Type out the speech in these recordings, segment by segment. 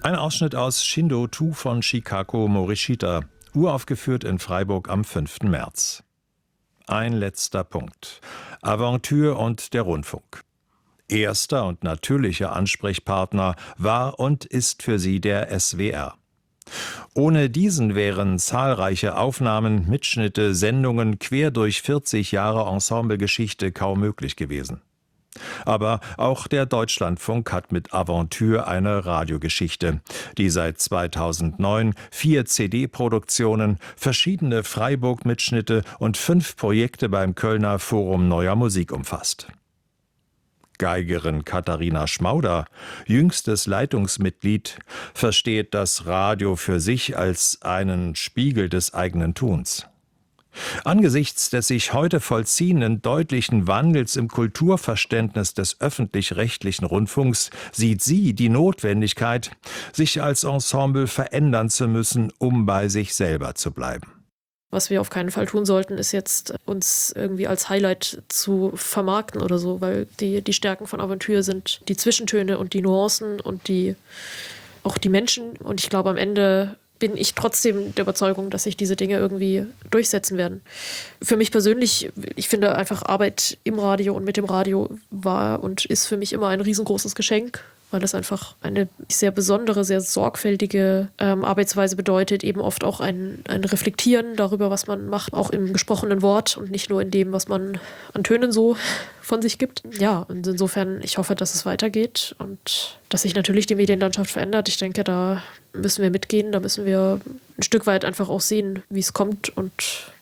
Ein Ausschnitt aus Shindo 2 von Chikako Morishita, uraufgeführt in Freiburg am 5. März. Ein letzter Punkt. Aventure und der Rundfunk. Erster und natürlicher Ansprechpartner war und ist für sie der SWR. Ohne diesen wären zahlreiche Aufnahmen, Mitschnitte, Sendungen quer durch 40 Jahre Ensemblegeschichte kaum möglich gewesen. Aber auch der Deutschlandfunk hat mit Aventure eine Radiogeschichte, die seit 2009 4 CD-Produktionen, verschiedene Freiburg-Mitschnitte und 5 Projekte beim Kölner Forum Neuer Musik umfasst. Geigerin Katharina Schmauder, jüngstes Leitungsmitglied, versteht das Radio für sich als einen Spiegel des eigenen Tuns. Angesichts des sich heute vollziehenden deutlichen Wandels im Kulturverständnis des öffentlich-rechtlichen Rundfunks sieht sie die Notwendigkeit, sich als Ensemble verändern zu müssen, um bei sich selber zu bleiben. Was wir auf keinen Fall tun sollten, ist jetzt uns irgendwie als Highlight zu vermarkten oder so, weil die Stärken von Aventure sind die Zwischentöne und die Nuancen und auch die Menschen. Und ich glaube, am Ende bin ich trotzdem der Überzeugung, dass sich diese Dinge irgendwie durchsetzen werden. Für mich persönlich, ich finde einfach Arbeit im Radio und mit dem Radio war und ist für mich immer ein riesengroßes Geschenk, weil es einfach eine sehr besondere, sehr sorgfältige Arbeitsweise bedeutet, eben oft auch ein Reflektieren darüber, was man macht, auch im gesprochenen Wort und nicht nur in dem, was man an Tönen so von sich gibt. Ja, und insofern, ich hoffe, dass es weitergeht und dass sich natürlich die Medienlandschaft verändert. Ich denke, da müssen wir mitgehen, da müssen wir ein Stück weit einfach auch sehen, wie es kommt und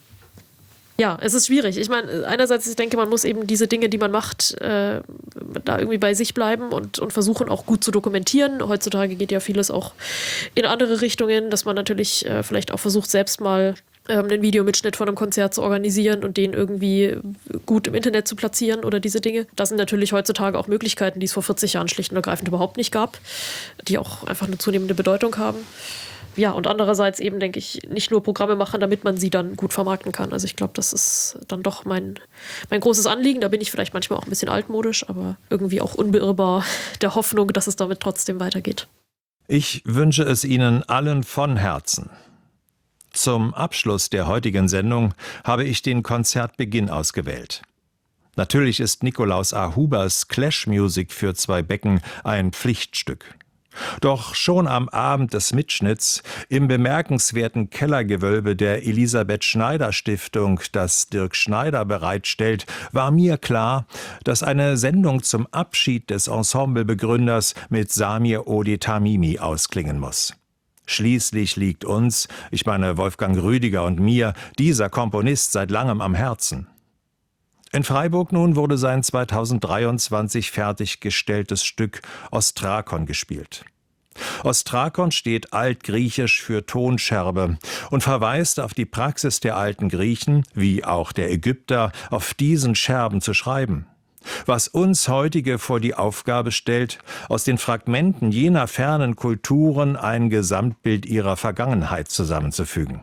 ja, es ist schwierig. Ich meine, einerseits, ich denke, man muss eben diese Dinge, die man macht, da irgendwie bei sich bleiben und versuchen auch gut zu dokumentieren. Heutzutage geht ja vieles auch in andere Richtungen, dass man natürlich vielleicht auch versucht, selbst mal einen Videomitschnitt von einem Konzert zu organisieren und den irgendwie gut im Internet zu platzieren oder diese Dinge. Das sind natürlich heutzutage auch Möglichkeiten, die es vor 40 Jahren schlicht und ergreifend überhaupt nicht gab, die auch einfach eine zunehmende Bedeutung haben. Ja, und andererseits eben, denke ich, nicht nur Programme machen, damit man sie dann gut vermarkten kann. Also ich glaube, das ist dann doch mein großes Anliegen. Da bin ich vielleicht manchmal auch ein bisschen altmodisch, aber irgendwie auch unbeirrbar der Hoffnung, dass es damit trotzdem weitergeht. Ich wünsche es Ihnen allen von Herzen. Zum Abschluss der heutigen Sendung habe ich den Konzertbeginn ausgewählt. Natürlich ist Nikolaus A. Hubers Clash Music für 2 Becken ein Pflichtstück. Doch schon am Abend des Mitschnitts im bemerkenswerten Kellergewölbe der Elisabeth Schneider Stiftung, das Dirk Schneider bereitstellt, war mir klar, dass eine Sendung zum Abschied des Ensemblebegründers mit Samir Odi Tamimi ausklingen muss. Schließlich liegt uns, ich meine Wolfgang Rüdiger und mir, dieser Komponist seit langem am Herzen. In Freiburg nun wurde sein 2023 fertiggestelltes Stück Ostrakon gespielt. Ostrakon steht altgriechisch für Tonscherbe und verweist auf die Praxis der alten Griechen, wie auch der Ägypter, auf diesen Scherben zu schreiben. Was uns heutige vor die Aufgabe stellt, aus den Fragmenten jener fernen Kulturen ein Gesamtbild ihrer Vergangenheit zusammenzufügen.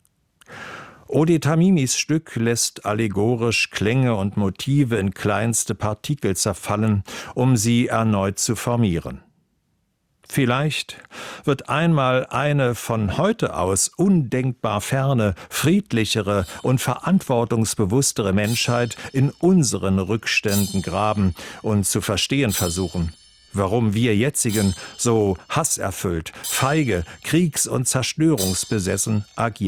Odi Tamimis Stück lässt allegorisch Klänge und Motive in kleinste Partikel zerfallen, um sie erneut zu formieren. Vielleicht wird einmal eine von heute aus undenkbar ferne, friedlichere und verantwortungsbewusstere Menschheit in unseren Rückständen graben und zu verstehen versuchen, warum wir jetzigen so hasserfüllt, feige, kriegs- und zerstörungsbesessen agieren.